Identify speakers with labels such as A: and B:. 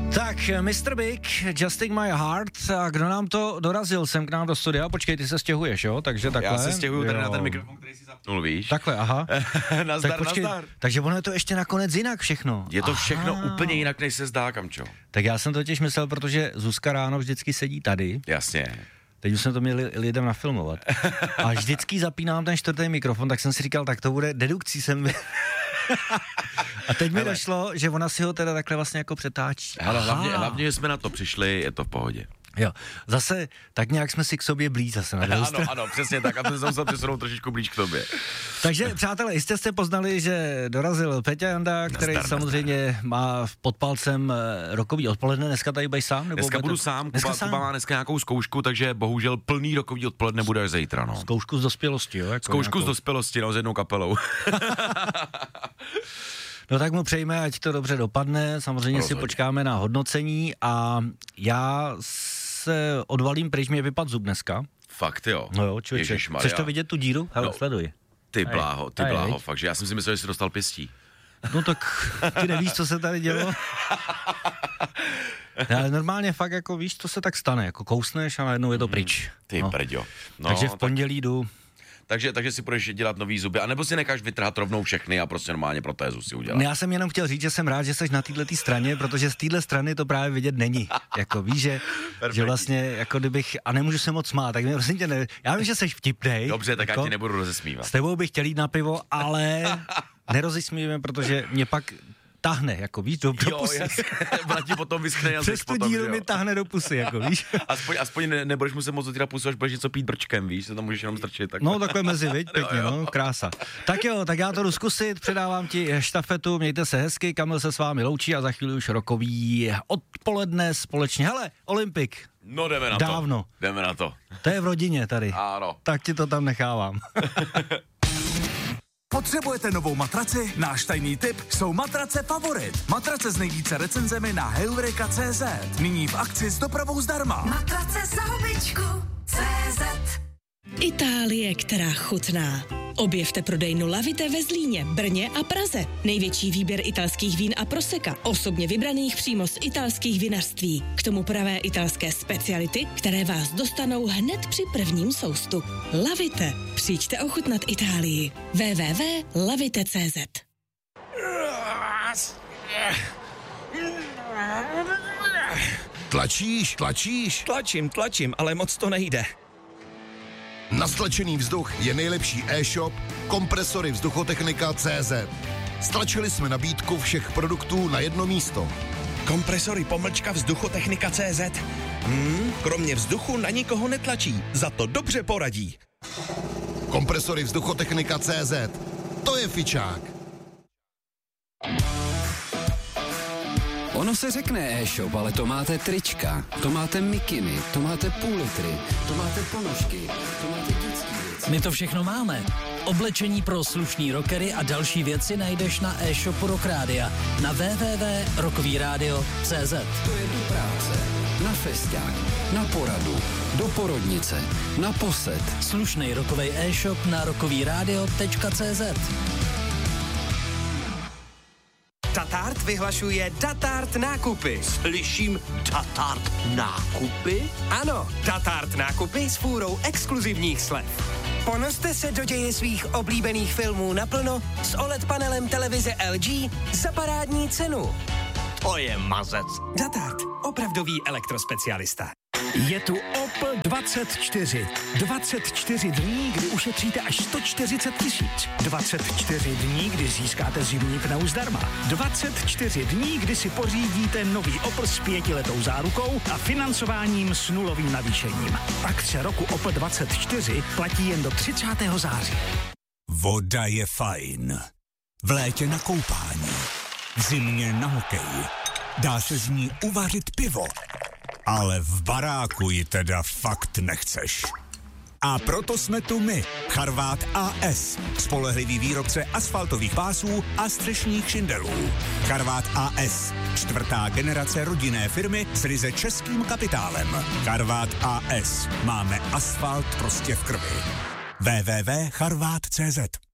A: Tak, Mr. Big, Justing My Heart, a kdo nám to dorazil sem k nám do studia? Počkej, ty se stěhuješ, jo? Takže takhle.
B: Já se stěhuju tady na ten mikrofon, který si zapnul, víš?
A: Takhle, aha.
B: Nazdar,
A: tak počkej,
B: nazdar.
A: Takže ono je to ještě nakonec jinak všechno.
B: Je to všechno úplně jinak, než se zdá, Kamčo.
A: Tak já jsem totiž myslel, protože Zuzka ráno vždycky sedí tady.
B: Jasně.
A: Teď už jsme to měli lidem nafilmovat. A vždycky zapínám ten čtvrtý mikrofon, tak jsem si říkal, tak to bude dedukcí sem. A teď mi došlo, že ona si ho teda takhle vlastně jako přetáčí.
B: Ale hlavně, že jsme na to přišli, je to v pohodě.
A: Jo, zase tak nějak jsme si k sobě blíž zase.
B: Ano, přesně tak. A to jsem se přesunul trošičku blíž k tobě.
A: Takže, přátelé, jistě jste poznali, že dorazil Peťa Janda, který samozřejmě má pod palcem rokový odpoledne. Dneska tady budeš sám?
B: Dneska budu sám, Kuba má dneska nějakou zkoušku, takže bohužel plný rokový odpoledne bude až zítra, no.
A: Zkoušku z dospělosti, jo? Jako
B: zkoušku nějakou... z dospělosti, no, s jednou kapelou.
A: No tak mu přejme, ať to dobře dopadne, samozřejmě si počkáme na hodnocení a já se odvalím pryč, mě vypadl zub dneska.
B: Fakt jo?
A: No jo, člověče. Chceš to vidět, tu díru? Hele, sleduj.
B: Ty bláho, fakt, že já jsem si myslel, že jsi dostal pěstí.
A: No tak ty nevíš, co se tady dělo. Ale normálně fakt jako víš, co se tak stane, jako kousneš a najednou je to pryč.
B: Ty brďo. No,
A: takže v pondělí jdu.
B: Takže si budeš dělat nový zuby, anebo si necháš vytrhat rovnou všechny a prostě normálně protézu si udělat.
A: Já jsem jenom chtěl říct, že jsem rád, že jsi na této straně, protože z téhle strany to právě vidět není. Jako víš, že vlastně, jako kdybych, a nemůžu se moc smát, tak mě prosím tě, já vím, že jsi vtipnej.
B: Dobře, tak
A: jako,
B: já ti nebudu rozesmívat.
A: S tebou bych chtěl jít na pivo, ale nerozesmívíme, protože mě pak tahne, jako víš, do pusy.
B: Vrátí potom vyschne jazyk.
A: Přes tu díru mi tahne do pusy, jako víš.
B: Aspoň nebudeš muset moc otvírat pusu, až budeš něco pít brčkem, víš, se tam můžeš jenom strčit. Takhle.
A: No takhle mezi, viď, pěkně, no, krása. Tak jo, tak já to jdu zkusit, předávám ti štafetu, mějte se hezky, Kamil se s vámi loučí a za chvíli už rokový odpoledne společně. Hele, Olympik.
B: No jdeme na
A: dávno.
B: to. Jdeme na to.
A: To je v rodině tady.
B: Ano.
A: Tak ti to tam nechávám.
C: Potřebujete novou matraci? Náš tajný tip jsou matrace Favorit. Matrace s nejvíce recenzemi na heureka.cz. Nyní v akci s dopravou zdarma.
D: Matrace za hubičku CZ.
E: Itálie, která chutná. Objevte prodejnu Lavite ve Zlíně, Brně a Praze. Největší výběr italských vín a proseka, osobně vybraných přímo z italských vinařství. K tomu pravé italské speciality, které vás dostanou hned při prvním soustu. Lavite. Přijďte ochutnat Itálii. www.lavite.cz.
F: Tlačíš?
G: Tlačím, ale moc to nejde.
F: Na stlačený vzduch je nejlepší e-shop Kompresory Vzduchotechnika.cz. Stlačili jsme nabídku všech produktů na jedno místo.
G: Kompresory _Vzduchotechnika.cz. Kromě vzduchu na nikoho netlačí, za to dobře poradí.
F: Kompresory Vzduchotechnika.cz. To je fičák.
H: Ono se řekne e-shop, ale to máte trička, to máte mikiny, to máte půl litry, to máte ponožky, to máte dětský věci.
I: My to všechno máme. Oblečení pro slušný rockery a další věci najdeš na e-shopu Rock Rádia na www.rockovyradio.cz.
H: To je do práce, na festiák, na poradu, do porodnice, na posed.
I: Slušnej rockovej e-shop na rockovyradio.cz.
J: Datart vyhlašuje Datart nákupy.
K: Slyším Datart nákupy?
J: Ano, Datart nákupy s fůrou exkluzivních slev. Ponořte se do děje svých oblíbených filmů naplno s OLED panelem televize LG za parádní cenu.
K: To je mazec.
J: Datart, opravdový elektrospecialista.
C: Je tu Opel 24. 24 dní, kdy ušetříte až 140 000. 24 dní, kdy získáte zimní pneu zdarma. 24 dní, kdy si pořídíte nový Opel s 5letou zárukou a financováním s nulovým navýšením. Akce roku Opel 24 platí jen do 30. září.
L: Voda je fajn. V létě na koupání. V zimě na hokej. Dá se z ní uvařit pivo. Ale v baráku ji teda fakt nechceš. A proto jsme tu my, Charvát AS, spolehlivý výrobce asfaltových pásů a střešních šindelů. Charvát AS, 4. generace rodinné firmy s ryze českým kapitálem. Charvát AS, máme asfalt prostě v krvi. www.charvát.cz